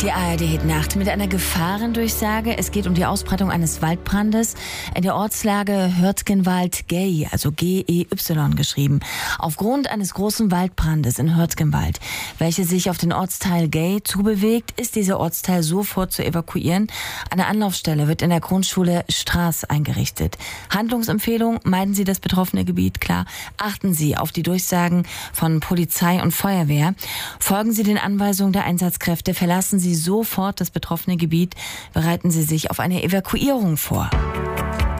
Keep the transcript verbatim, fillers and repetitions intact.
Die A R D-Nacht mit einer Gefahrendurchsage. Es geht um die Ausbreitung eines Waldbrandes in der Ortslage Hörtgenwald-Gey, also G E Y geschrieben. Aufgrund eines großen Waldbrandes in Hörtgenwald, welcher sich auf den Ortsteil Gey zubewegt, ist dieser Ortsteil sofort zu evakuieren. Eine Anlaufstelle wird in der Grundschule Straß eingerichtet. Handlungsempfehlung: meiden Sie das betroffene Gebiet, klar. Achten Sie auf die Durchsagen von Polizei und Feuerwehr. Folgen Sie den Anweisungen der Einsatzkräfte. Verlassen Sie sofort das betroffene Gebiet. Bereiten Sie sich auf eine Evakuierung vor.